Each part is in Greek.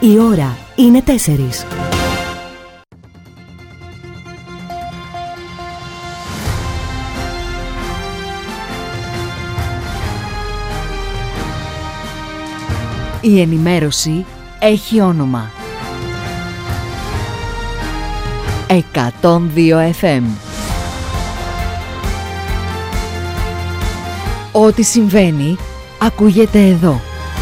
Η ώρα είναι 4. Η ενημέρωση έχει όνομα. 102 FM. Ό,τι συμβαίνει, ακούγεται εδώ.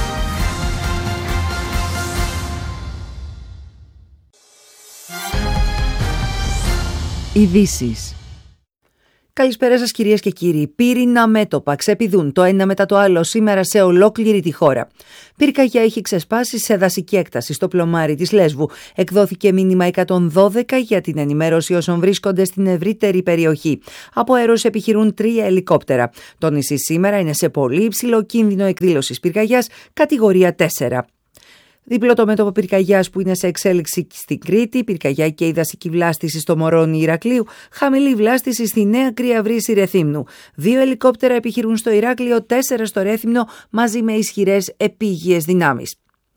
Ειδήσεις. Καλησπέρα σας κυρίες και κύριοι. Πύρινα μέτωπα ξεπηδούν το ένα μετά το άλλο σήμερα σε ολόκληρη τη χώρα. Πυρκαγιά έχει ξεσπάσει σε δασική έκταση στο πλωμάρι της Λέσβου. Εκδόθηκε μήνυμα 112 για την ενημέρωση όσων βρίσκονται στην ευρύτερη περιοχή. Από αέρος επιχειρούν 3 ελικόπτερα. Το νησί σήμερα είναι σε πολύ υψηλό κίνδυνο εκδήλωσης πυρκαγιάς, κατηγορία 4. Δίπλο το μέτωπο πυρκαγιάς που είναι σε εξέλιξη στην Κρήτη, πυρκαγιά και η δασική βλάστηση στο Μωρόνι Ηρακλείου, χαμηλή βλάστηση στη Νέα Κρυαβρύση Ρεθύμνου. 2 ελικόπτερα επιχειρούν στο Ηράκλειο, 4 στο Ρέθυμνο, μαζί με ισχυρές επίγειες δυνάμεις.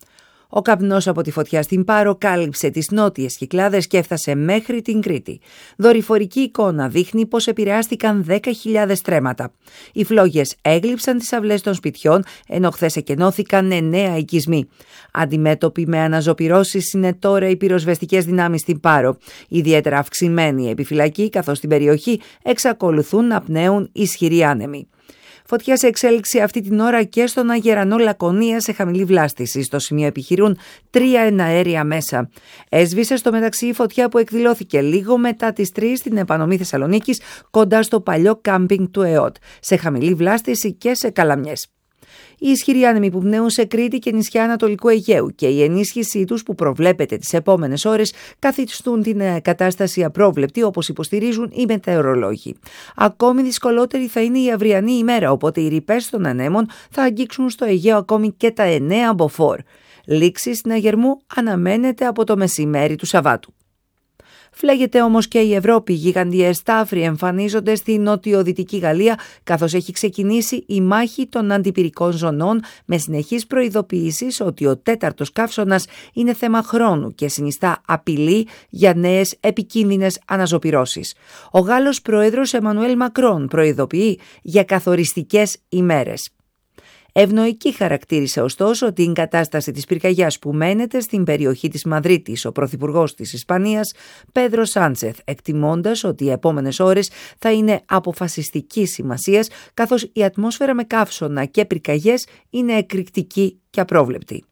Ο καπνός από τη φωτιά στην Πάρο κάλυψε τις νότιες Κυκλάδες και έφτασε μέχρι την Κρήτη. Δορυφορική εικόνα δείχνει πως επηρεάστηκαν 10.000 στρέμματα. Οι φλόγες έγλειψαν τις αυλές των σπιτιών, ενώ χθες εκενώθηκαν 9 οικισμοί. Αντιμέτωποι με αναζωπυρώσεις είναι τώρα οι πυροσβεστικές δυνάμεις στην Πάρο. Ιδιαίτερα αυξημένη η επιφυλακή, καθώς στην περιοχή εξακολουθούν να πνέουν ισχυροί άνεμοι. Φωτιά σε εξέλιξη αυτή την ώρα και στον Αγερανό Λακωνία σε χαμηλή βλάστηση. Στο σημείο επιχειρούν 3 εναέρια μέσα. Έσβησε στο μεταξύ η φωτιά που εκδηλώθηκε λίγο μετά τις 3 στην επανομή Θεσσαλονίκης, κοντά στο παλιό κάμπινγκ του ΕΟΤ, σε χαμηλή βλάστηση και σε καλαμιές. Οι ισχυροί άνεμοι που πνέουν σε Κρήτη και νησιά Ανατολικού Αιγαίου και η ενίσχυσή τους που προβλέπεται τις επόμενες ώρες καθιστούν την κατάσταση απρόβλεπτη, όπως υποστηρίζουν οι μετεωρολόγοι. Ακόμη δυσκολότερη θα είναι η αυριανή ημέρα, οπότε οι ρηπές των ανέμων θα αγγίξουν στο Αιγαίο ακόμη και τα 9 μποφόρ. Λήξη συναγερμού αναμένεται από το μεσημέρι του Σαββάτου. Φλέγεται όμως και η Ευρώπη. Γίγαντιες τάφροι εμφανίζονται στη νοτιοδυτική Γαλλία, καθώς έχει ξεκινήσει η μάχη των αντιπυρικών ζωνών, με συνεχείς προειδοποιήσεις ότι ο τέταρτος καύσωνας είναι θέμα χρόνου και συνιστά απειλή για νέες επικίνδυνες αναζωπυρώσεις. Ο Γάλλος πρόεδρος Εμμανουέλ Μακρόν προειδοποιεί για καθοριστικές ημέρες. Ευνοϊκή χαρακτήρισε ωστόσο την κατάσταση της πυρκαγιάς που μένεται στην περιοχή της Μαδρίτης ο πρωθυπουργός της Ισπανίας, Πέδρο Σάντσεθ, εκτιμώντας ότι οι επόμενες ώρες θα είναι αποφασιστικής σημασίας, καθώς η ατμόσφαιρα με καύσωνα και πυρκαγιές είναι εκρηκτική και απρόβλεπτη.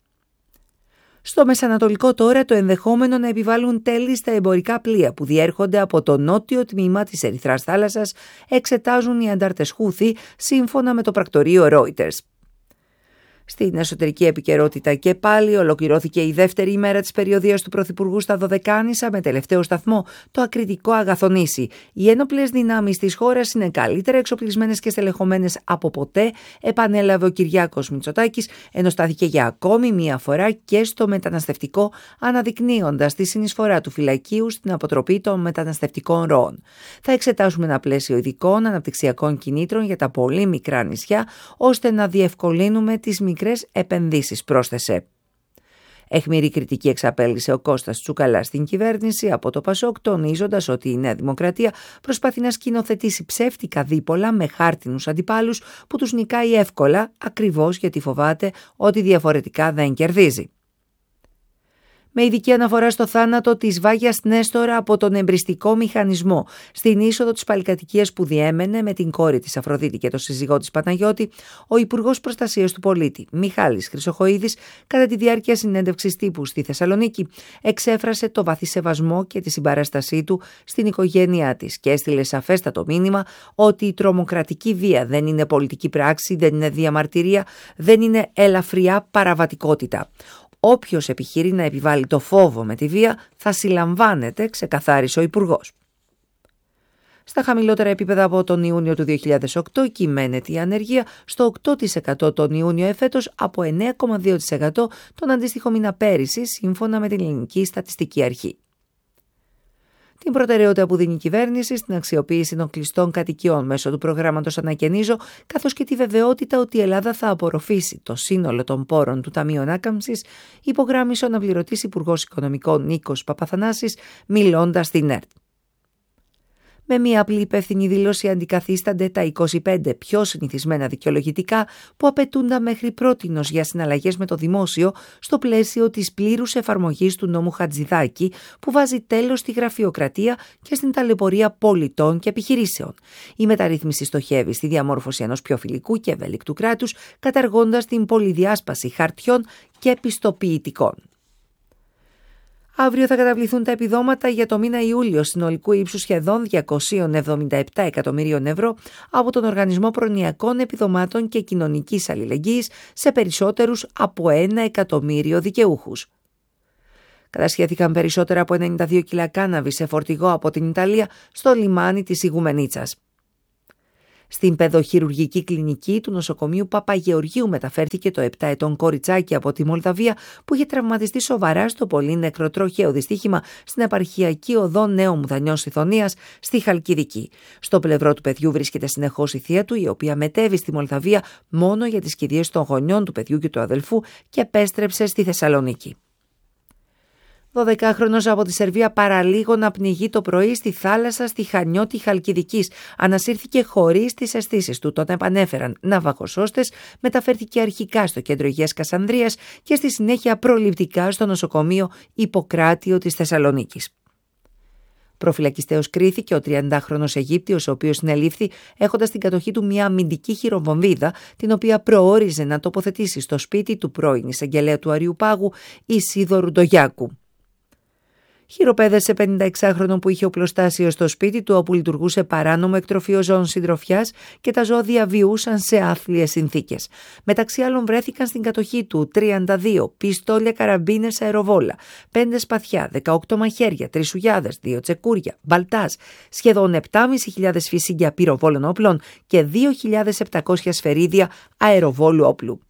Στο Μεσανατολικό τώρα το ενδεχόμενο να επιβάλλουν τέλη στα εμπορικά πλοία που διέρχονται από το νότιο τμήμα της Ερυθράς θάλασσας εξετάζουν οι αντάρτες Χούθι, σύμφωνα με το πρακτορείο Reuters. Στην εσωτερική επικαιρότητα και πάλι ολοκληρώθηκε η δεύτερη ημέρα της περιοδείας του Πρωθυπουργού στα Δωδεκάνησα με τελευταίο σταθμό το ακριτικό Αγαθονήσι. Οι ένοπλες δυνάμεις της χώρας είναι καλύτερα εξοπλισμένες και στελεχωμένες από ποτέ, επανέλαβε ο Κυριάκος Μητσοτάκης, ενώ στάθηκε για ακόμη μία φορά και στο μεταναστευτικό, αναδεικνύοντας τη συνεισφορά του φυλακίου στην αποτροπή των μεταναστευτικών ροών. Θα εξετάσουμε ένα πλαίσιο ειδικών αναπτυξιακών κινήτρων για τα πολύ μικρά νησιά, ώστε να διευκολύνουμε τις μικρές επενδύσεις, πρόσθεσε. Αιχμηρή κριτική εξαπέλυσε ο Κώστας Τσουκαλάς στην κυβέρνηση από το Πασόκ, τονίζοντας ότι η Νέα Δημοκρατία προσπαθεί να σκηνοθετήσει ψεύτικα δίπολα με χάρτινους αντιπάλους που τους νικάει εύκολα, ακριβώς γιατί φοβάται ότι διαφορετικά δεν κερδίζει. Με ειδική αναφορά στο θάνατο της Βάγιας Νέστορα από τον εμπριστικό μηχανισμό στην είσοδο της παλικατοικίας που διέμενε με την κόρη της Αφροδίτη και τον σύζυγό της Παναγιώτη, ο Υπουργός Προστασίας του Πολίτη, Μιχάλης Χρυσοχοΐδης, κατά τη διάρκεια συνέντευξης τύπου στη Θεσσαλονίκη, εξέφρασε το βαθύ σεβασμό και τη συμπαράστασή του στην οικογένειά της και έστειλε σαφέστατο μήνυμα ότι η τρομοκρατική βία δεν είναι πολιτική πράξη, δεν είναι διαμαρτυρία, δεν είναι ελαφριά παραβατικότητα. Όποιος επιχειρεί να επιβάλλει το φόβο με τη βία θα συλλαμβάνεται, ξεκαθάρισε ο Υπουργός. Στα χαμηλότερα επίπεδα από τον Ιούνιο του 2008 κυμαίνεται η ανεργία στο 8% τον Ιούνιο εφέτος από 9,2% τον αντίστοιχο μήνα πέρυσι, σύμφωνα με την Ελληνική Στατιστική Αρχή. την προτεραιότητα που δίνει η κυβέρνηση στην αξιοποίηση των κλειστών κατοικιών μέσω του προγράμματος Ανακαινίζω, καθώς και τη βεβαιότητα ότι η Ελλάδα θα απορροφήσει το σύνολο των πόρων του Ταμείου Ανάκαμψης, υπογράμμισε ο αναπληρωτής Υπουργός Οικονομικών Νίκος Παπαθανάσης, μιλώντας στην ΕΡΤ. Με μια απλή υπεύθυνη δήλωση αντικαθίστανται τα 25 πιο συνηθισμένα δικαιολογητικά που απαιτούνταν μέχρι πρότινος για συναλλαγές με το δημόσιο στο πλαίσιο της πλήρους εφαρμογής του νόμου Χατζηδάκη, που βάζει τέλος στη γραφειοκρατία και στην ταλαιπωρία πολιτών και επιχειρήσεων. Η μεταρρύθμιση στοχεύει στη διαμόρφωση ενός πιο φιλικού και ευέλικτου κράτους, καταργώντας την πολυδιάσπαση χαρτιών και πιστοποιητικών. Αύριο θα καταβληθούν τα επιδόματα για το μήνα Ιούλιο συνολικού ύψους σχεδόν 277 εκατομμυρίων ευρώ από τον Οργανισμό Προνοιακών Επιδομάτων και Κοινωνικής Αλληλεγγύης σε περισσότερους από 1 εκατομμύριο δικαιούχους. Κατασχέθηκαν περισσότερα από 92 κιλά κάναβη σε φορτηγό από την Ιταλία στο λιμάνι της Ιγουμενίτσας. Στην παιδοχειρουργική κλινική του νοσοκομείου Παπαγεωργίου μεταφέρθηκε το 7 ετών κοριτσάκι από τη Μολδαβία που είχε τραυματιστεί σοβαρά στο πολύ νεκροτροχαίο δυστύχημα στην επαρχιακή οδό Νέο Μουδανιός Ιθωνίας στη Χαλκιδική. Στο πλευρό του παιδιού βρίσκεται συνεχώς η θεία του, η οποία μετέβη στη Μολδαβία μόνο για τις κηδείες των γονιών του παιδιού και του αδελφού και επέστρεψε στη Θεσσαλονίκη. 12χρονος από τη Σερβία παραλίγο να πνιγεί το πρωί στη θάλασσα στη Χανιώτη Χαλκιδικής. Ανασύρθηκε χωρίς τις αισθήσεις του. Τον επανέφεραν ναυαγοσώστες, μεταφέρθηκε αρχικά στο κέντρο υγείας Κασανδρίας και στη συνέχεια προληπτικά στο νοσοκομείο Ιπποκράτιο της Θεσσαλονίκης. Προφυλακιστέως κρίθηκε ο 30χρονος Αιγύπτιος, ο οποίος συνελήφθη έχοντας στην κατοχή του μια αμυντική χειροβομβίδα, την οποία προόριζε να τοποθετήσει στο σπίτι του πρώην εισαγγελέα του Αριουπάγου Ισίδωρου Ντογιάκου. Χειροπέδεσε 56χρονο που είχε οπλοστάσιο στο σπίτι του, όπου λειτουργούσε παράνομο εκτροφείο ζώων συντροφιάς και τα ζώα διαβιούσαν σε άθλιες συνθήκες. Μεταξύ άλλων βρέθηκαν στην κατοχή του 32 πιστόλια, καραμπίνες, αεροβόλα, 5 σπαθιά, 18 μαχαίρια, 3 σουγιάδες, 2 τσεκούρια, μπαλτάς, σχεδόν 7.500 φυσίγγια πυροβόλων όπλων και 2.700 σφαιρίδια αεροβόλου όπλου.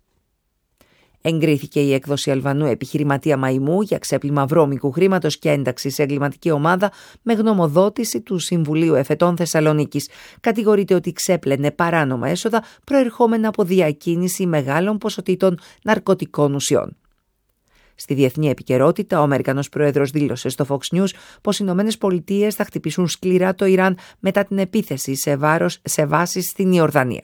Εγκρίθηκε η έκδοση Αλβανού επιχειρηματία μαϊμού για ξέπλυμα βρώμικου χρήματος και ένταξη σε εγκληματική ομάδα με γνωμοδότηση του Συμβουλίου Εφετών Θεσσαλονίκης. Κατηγορείται ότι ξέπλαινε παράνομα έσοδα προερχόμενα από διακίνηση μεγάλων ποσοτήτων ναρκωτικών ουσιών. Στη διεθνή επικαιρότητα, ο Αμερικανός Πρόεδρος δήλωσε στο Fox News πως οι ΗΠΑ θα χτυπήσουν σκληρά το Ιράν μετά την επίθεση σε βάσεις στην Ιορδανία.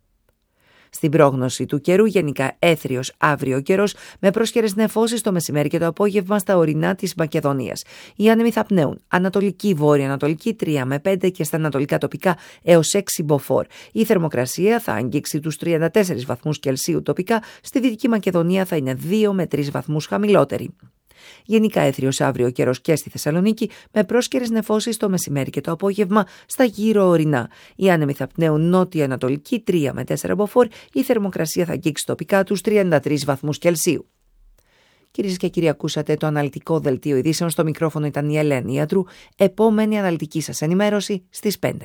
Στην πρόγνωση του καιρού, γενικά έθριος αύριο καιρός, με πρόσχερες νεφώσεις το μεσημέρι και το απόγευμα στα ορεινά της Μακεδονίας. Οι άνεμοι θα πνέουν ανατολική, βόρεια-ανατολική 3 με 5 και στα ανατολικά τοπικά έως 6 μποφόρ. Η θερμοκρασία θα αγγίξει τους 34 βαθμούς Κελσίου τοπικά, στη Δυτική Μακεδονία θα είναι 2 με 3 βαθμούς χαμηλότερη. Γενικά έθριος αύριο καιρός και στη Θεσσαλονίκη, με πρόσκαιρες νεφώσεις το μεσημέρι και το απόγευμα στα γύρω ορεινά. Οι άνεμοι θα πνέουν νότια-ανατολική 3 με 4 μποφόρ, η θερμοκρασία θα αγγίξει τοπικά τους 33 βαθμούς Κελσίου. Κυρίες και κύριοι, ακούσατε το αναλυτικό δελτίο ειδήσεων. Στο μικρόφωνο ήταν η Ελένη Ιατρού. Επόμενη αναλυτική σας ενημέρωση στις 5.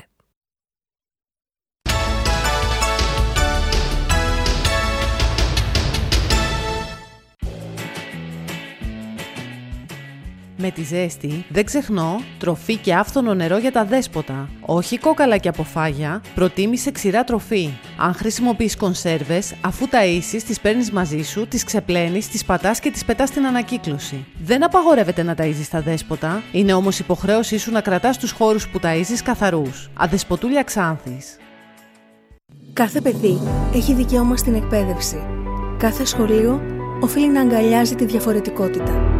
Με τη ζέστη, δεν ξεχνώ, τροφή και άφθονο νερό για τα δέσποτα. Όχι κόκαλα και αποφάγια, προτίμησε ξηρά τροφή. Αν χρησιμοποιείς κονσέρβες, αφού ταΐσεις, τις παίρνεις μαζί σου, τις ξεπλένεις, τις πατάς και τις πετάς στην ανακύκλωση. Δεν απαγορεύεται να ταΐζεις τα δέσποτα, είναι όμως υποχρέωσή σου να κρατάς τους χώρους που ταΐζεις καθαρούς. Αδεσποτούλια Ξάνθης. Κάθε παιδί έχει δικαίωμα στην εκπαίδευση. Κάθε σχολείο οφείλει να αγκαλιάζει τη διαφορετικότητα.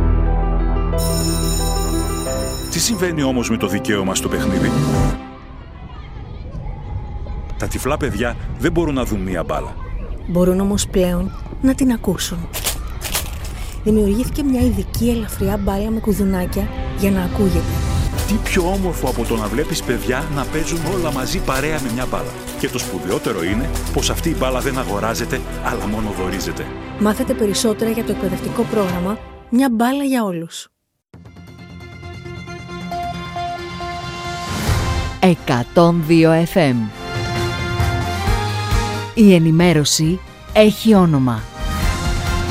Τι συμβαίνει όμως με το δικαίωμα στο παιχνίδι? Τα τυφλά παιδιά δεν μπορούν να δουν μία μπάλα. Μπορούν όμως πλέον να την ακούσουν. Δημιουργήθηκε μια ειδική ελαφριά μπάλα με κουδουνάκια για να ακούγεται. Τι πιο όμορφο από το να βλέπεις παιδιά να παίζουν όλα μαζί παρέα με μια μπάλα. Και το σπουδαιότερο είναι πως αυτή η μπάλα δεν αγοράζεται, αλλά μόνο δωρίζεται. Μάθετε περισσότερα για το εκπαιδευτικό πρόγραμμα «Μια μπάλα για όλους». 102 FM. Η ενημέρωση έχει όνομα.